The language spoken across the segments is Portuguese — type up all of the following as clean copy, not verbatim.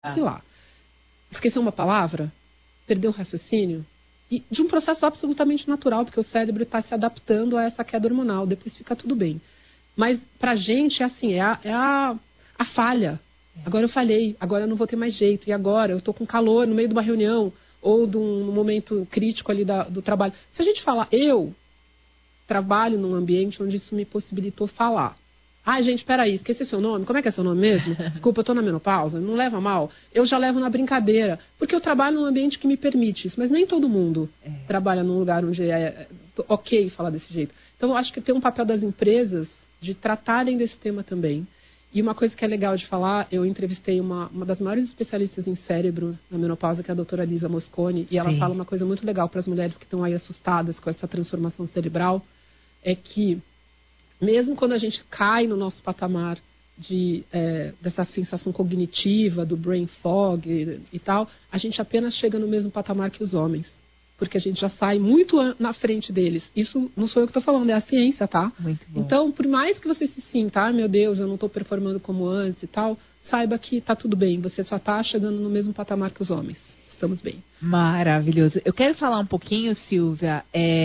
sei lá, esquecer uma palavra, perder um raciocínio, e de um processo absolutamente natural, porque o cérebro está se adaptando a essa queda hormonal, depois fica tudo bem. Mas pra gente é assim, é a falha. Agora eu falhei, agora eu não vou ter mais jeito, e agora eu tô com calor no meio de uma reunião, ou de um momento crítico ali do trabalho. Se a gente falar, eu trabalho num ambiente onde isso me possibilitou falar. Ai, gente, peraí, esqueci seu nome? Como é que é seu nome mesmo? Desculpa, eu tô na menopausa, não leva mal. Eu já levo na brincadeira, porque eu trabalho num ambiente que me permite isso, mas nem todo mundo trabalha num lugar onde é ok falar desse jeito. Então, eu acho que tem um papel das empresas de tratarem desse tema também. E uma coisa que é legal de falar, eu entrevistei uma das maiores especialistas em cérebro na menopausa, que é a doutora Lisa Mosconi, e ela fala uma coisa muito legal para as mulheres que estão aí assustadas com essa transformação cerebral, é que mesmo quando a gente cai no nosso patamar dessa sensação cognitiva, do brain fog e tal, a gente apenas chega no mesmo patamar que os homens. Porque a gente já sai muito na frente deles. Isso não sou eu que estou falando, é a ciência, tá? Muito bom. Então, por mais que você se sinta, meu Deus, eu não estou performando como antes e tal, saiba que está tudo bem. Você só está chegando no mesmo patamar que os homens. Estamos bem. Maravilhoso. Eu quero falar um pouquinho, Silvia,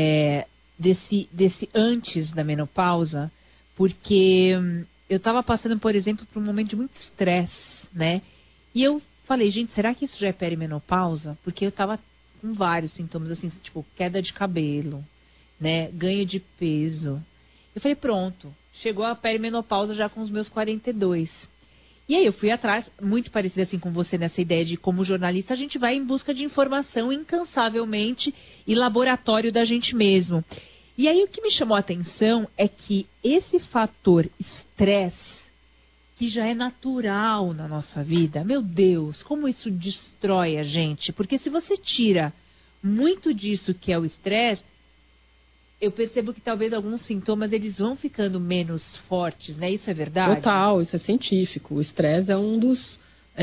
desse antes da menopausa, porque eu estava passando, por exemplo, por um momento de muito estresse, né? E eu falei, gente, será que isso já é perimenopausa? Porque eu estava com vários sintomas, assim, tipo, queda de cabelo, né? Ganho de peso. Eu falei, pronto, chegou a perimenopausa já com os meus 42. E aí eu fui atrás, muito parecida assim com você nessa ideia de como jornalista, a gente vai em busca de informação incansavelmente e laboratório da gente mesmo. E aí o que me chamou a atenção é que esse fator estresse, que já é natural na nossa vida, meu Deus, como isso destrói a gente. Porque se você tira muito disso que é o estresse, eu percebo que talvez alguns sintomas eles vão ficando menos fortes, né? Isso é verdade? Total, isso é científico. O estresse é um dos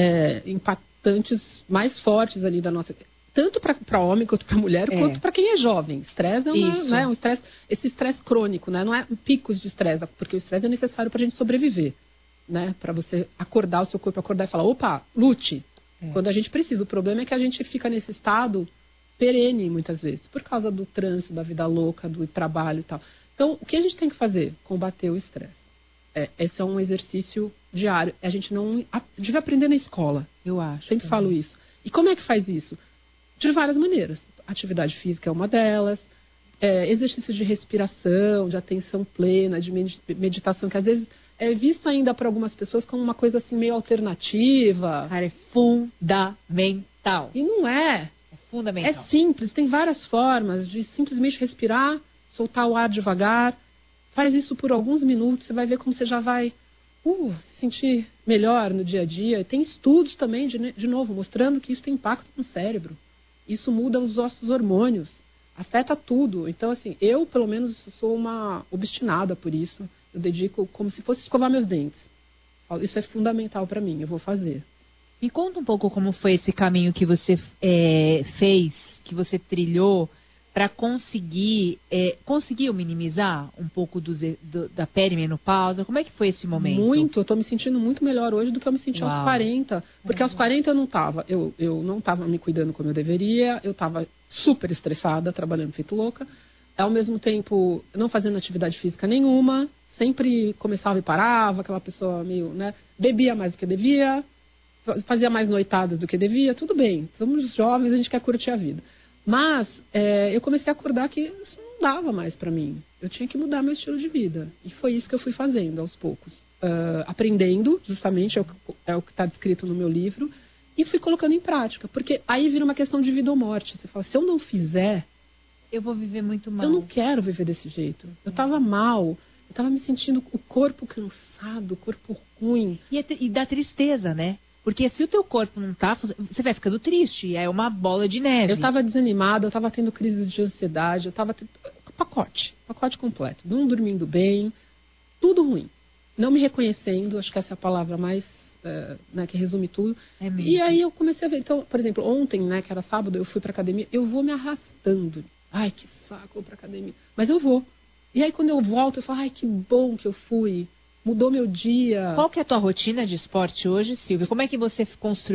impactantes mais fortes ali da nossa... Tanto para homem quanto para mulher, quanto para quem é jovem. Estresse é um estresse, esse estresse crônico, né? Não é picos de estresse, porque o estresse é necessário para a gente sobreviver, né? Para você acordar, o seu corpo acordar e falar, opa, lute. Quando a gente precisa. O problema é que a gente fica nesse estado perene, muitas vezes, por causa do trânsito, da vida louca, do trabalho e tal. Então, o que a gente tem que fazer? Combater o estresse. Esse é um exercício diário. A gente não deve aprender na escola, eu acho. Sempre falo isso. E como é que faz isso? De várias maneiras. Atividade física é uma delas. Exercícios de respiração, de atenção plena, de meditação, que às vezes é visto ainda por algumas pessoas como uma coisa assim meio alternativa. Cara, é fundamental. E não é. É fundamental. É simples, tem várias formas de simplesmente respirar, soltar o ar devagar. Faz isso por alguns minutos, você vai ver como você já vai se sentir melhor no dia a dia. Tem estudos também, de novo, mostrando que isso tem impacto no cérebro. Isso muda os nossos hormônios, afeta tudo. Então, assim, eu, pelo menos, sou uma obstinada por isso. Eu dedico como se fosse escovar meus dentes. Isso é fundamental para mim, eu vou fazer. Me conta um pouco como foi esse caminho que você fez, que você trilhou, para conseguiu minimizar um pouco da perimenopausa? Como é que foi esse momento? Muito, eu estou me sentindo muito melhor hoje do que eu me senti aos 40. Porque aos 40 eu não estava. Eu não estava me cuidando como eu deveria, eu estava super estressada, trabalhando feito louca. Ao mesmo tempo, não fazendo atividade física nenhuma, sempre começava e parava, aquela pessoa meio, né, bebia mais do que devia, fazia mais noitadas do que devia, tudo bem. Somos jovens, a gente quer curtir a vida. Mas eu comecei a acordar que isso não dava mais para mim. Eu tinha que mudar meu estilo de vida. E foi isso que eu fui fazendo aos poucos. Aprendendo, justamente, é o que está descrito no meu livro, e fui colocando em prática. Porque aí vira uma questão de vida ou morte. Você fala, se eu não fizer... eu vou viver muito mal. Eu não quero viver desse jeito. Eu estava mal, eu estava me sentindo o corpo cansado, o corpo ruim. E dá tristeza, né? Porque se o teu corpo não tá, você vai ficando triste, é uma bola de neve. Eu estava desanimada, eu estava tendo crises de ansiedade, eu estava pacote completo. Não dormindo bem, tudo ruim. Não me reconhecendo, acho que essa é a palavra mais, né, que resume tudo. E aí eu comecei a ver, então, por exemplo, ontem, né, que era sábado, eu fui pra academia, eu vou me arrastando. Ai, que saco, eu vou pra academia. Mas eu vou. E aí quando eu volto, eu falo, ai, que bom que eu fui. Mudou meu dia. Qual que é a tua rotina de esporte hoje, Silvia? Como é que você construiu?